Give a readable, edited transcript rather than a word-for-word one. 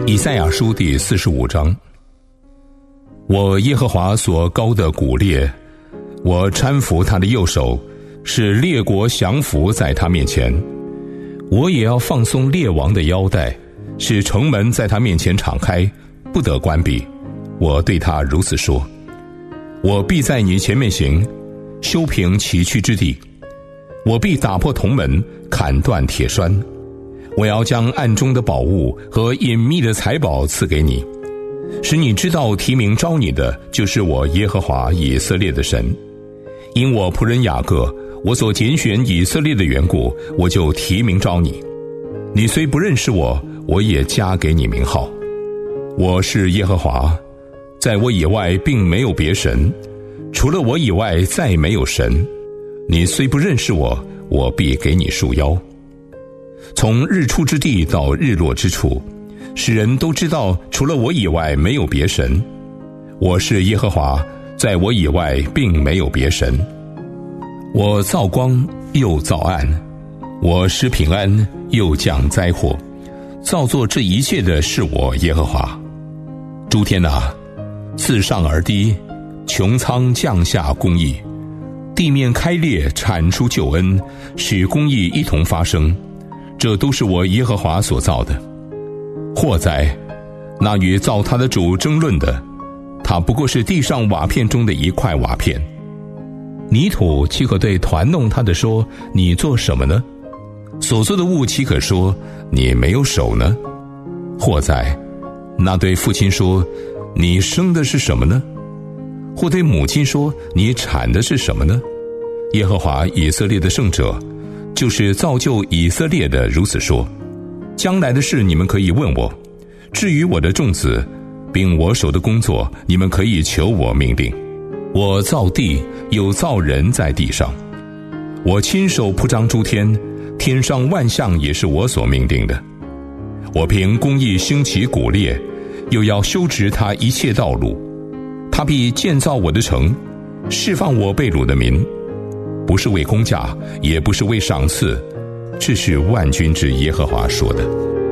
以赛亚书第45章。我耶和华所高的古列，我搀扶他的右手，使列国降服在他面前。我也要放松列王的腰带，使城门在他面前敞开，不得关闭。我对他如此说：我必在你前面行，修平崎岖之地。我必打破铜门，砍断铁栓。我要将暗中的宝物和隐秘的财宝赐给你，使你知道提名召你的就是我耶和华以色列的神。因我仆人雅各，我所拣选以色列的缘故，我就提名召你。你虽不认识我，我也加给你名号。我是耶和华，在我以外并没有别神，除了我以外再没有神。你虽不认识我，我必给你束腰。从日出之地到日落之处，使人都知道除了我以外没有别神。我是耶和华，在我以外并没有别神。我造光又造暗，我施平安又降灾祸。造作这一切的是我耶和华。诸天啊，自上而低，穹苍降下公义，地面开裂产出救恩，使公义一同发生。这都是我耶和华所造的。祸哉，那与造他的主争论的，他不过是地上瓦片中的一块瓦片。泥土岂可对团弄他的说：你做什么呢？所做的物岂可说：你没有手呢？祸哉，那对父亲说：你生的是什么呢？或对母亲说：你产的是什么呢？耶和华以色列的圣者，就是造就以色列的，如此说：将来的事你们可以问我，至于我的众子并我手的工作，你们可以求我命令。我造地，有造人在地上，我亲手铺张诸天，天上万象也是我所命定的。我凭公义兴起古列，又要修直他一切道路。他必建造我的城，释放我被掳的民，不是为公价，也不是为赏赐，这是万军之耶和华说的。